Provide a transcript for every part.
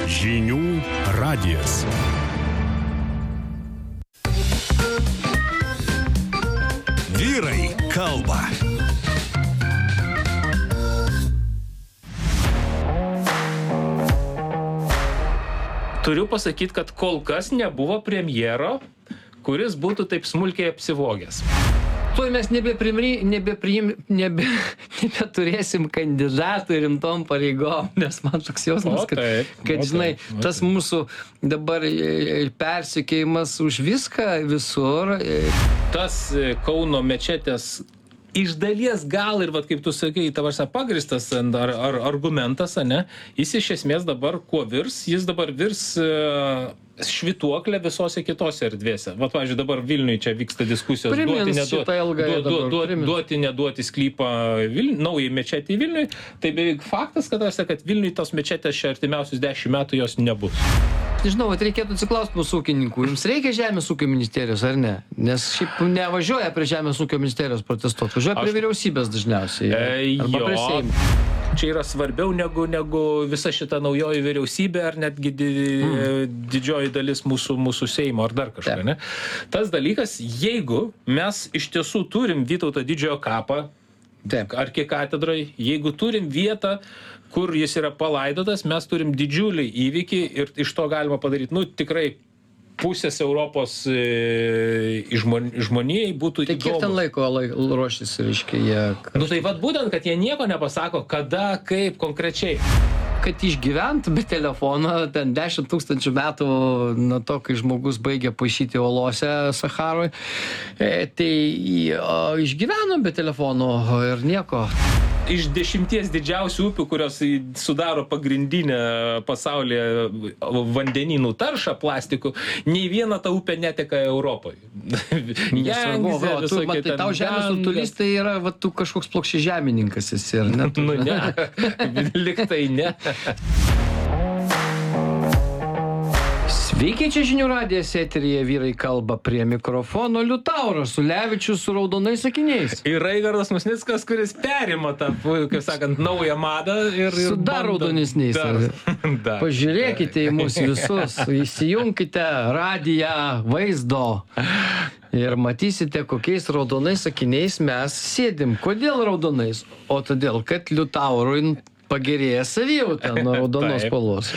Žinių radijas. Vyrai kalba. Turiu pasakyti, kad kol kas nebuvo premjero, kuris būtų taip smulkiai apsivogęs. Tuoj mes nebeturėsim kandidatų rimtom pareigom, nes man toks jausmas, kad žinai, tas mūsų dabar persekėjimas už viską visur. Tas Kauno mečetės iš dalies gal ir, kaip tu sakai, pagristas argumentas, ane, jis iš esmės dabar kuo virs? Jis dabar virs švytuoklė visose kitose erdvėse. Pavyzdžiui, dabar Vilniui čia vyksta diskusijos duoti, neduoti sklypą naujai mečetį Vilniui. Tai beveik faktas, kad Vilniui tos mečetės čia artimiausius 10 metų jos nebus. Nežinau, reikėtų atsiklausti mūsų ūkininkų. Jums reikia Žemės ūkio ministerijos, ar ne? Nes šiaip nevažiuoja prie Žemės ūkio ministerijos protestuoti. Važiuoja prie vyriausybės dažniausiai. Arba prie Seimo. Čia yra svarbiau negu visa šita naujoji vyriausybė ar netgi didžioji dalis mūsų Seimo ar dar kažką, ne? Tas dalykas, jeigu mes iš tiesų turim Vytauto Didžiojo kapą, arkikatedroj, jeigu turim vietą, kur jis yra palaidotas, mes turim didžiulį įvykį ir iš to galima padaryti, tikrai pusės Europos žmonijai būtų įdomu. Tai kiek ten laiko ruoštis, reiškia, jie... Tai būtent, kad jie nieko nepasako, kada, kaip konkrečiai. Kad išgyvent be telefono, ten 10 000 metų nuo to, kai žmogus baigė paišyti olose Saharoj, tai išgyveno be telefono ir nieko. Iš 10 didžiausių upių, kurios sudaro pagrindinę pasaulyje vandenynų taršą plastikų, nei viena ta upė neteka Europoje. Tai tau žemės rutulys tai yra, tu kažkoks plokščiažemininkas esi, ar ne? Ne, liktai ne. Sveiki, čia Žinių radijas, eteryje Vyrai kalba, prie mikrofono Liutauras Ulevičius su raudonais akiniais. Ir Raigardas Musnickas, kuris perima tą, kaip sakant, naują madą ir su dar raudonesniais. Pažiūrėkite į mus visus, įsijunkite radiją vaizdo ir matysite, kokiais raudonais akiniais mes sėdim. Kodėl raudonais? O todėl, kad Liutaurui pagerėja savijauta nuo raudonos spalvos.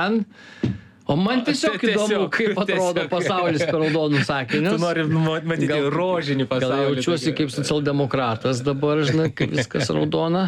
O man tiesiog įdomu, kaip atrodo pasaulis per raudonus akinius. Tu nori matyti rožinį pasaulį. Gal jaučiuosi kaip socialdemokratas dabar, žinai, kaip viskas raudona.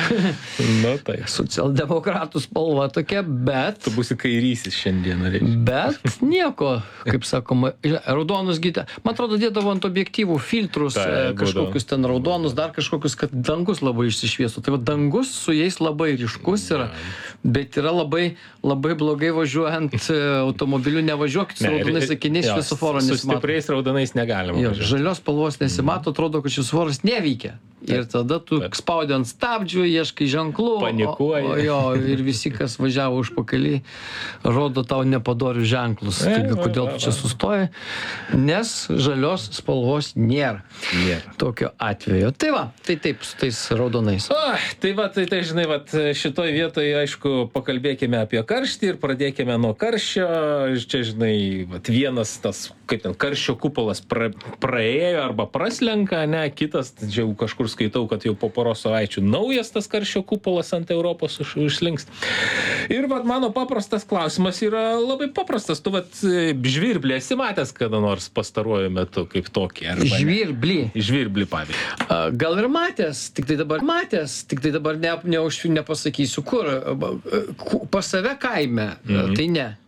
Tai. Socialdemokratų spalva tokia, bet... Tu būsi kairysis šiandieną, reikia. Bet nieko, kaip sakoma, raudonus gita. Man atrodo, dėdavo ant objektyvų filtrus, kažkokius ten raudonus, dar kažkokius, kad dangus labai išsišviesų. Tai dangus su jais labai ryškus yra, bet yra labai blogai važiuojant automobiliu, nevažiuokit su raudonais akiniais, šviesoforo nesimato. Su stipriais raudonais negalima. Žalios spalvos nesimato, atrodo, kad šviesoforas neveikia. Ir tada tu spaudi ant stabdžių, ieškai ženklų, panikuoji. Ir visi, kas važiavo užpakalį, rodo tau nepadorius ženklus. Taigi, kodėl tu čia sustoji? Nes žalios spalvos nėra. Tokio atveju. Tai va, tai taip, su tais raudonais. Tai žinai, šitoj vietoje, aišku, pakalbėkime apie karštį ir pradėkime nuo karščio. Čia, žinai, vienas tas, kaip ten, karščio kupolas praėjo arba praslenka, ne, kitas, čia jau kažkur skaitau, kad jau po poros savaičių naujas tas karščio kupolas ant Europos užslinks. Ir mano paprastas klausimas yra labai paprastas. Tu žvirblį esi matęs kada nors pastaruoju metu kaip tokį? Žvirblį? Žvirblį, pavyzdžiui. Gal ir matęs, tik tai dabar nepasakysiu kur. Pas save kaime, tai ne.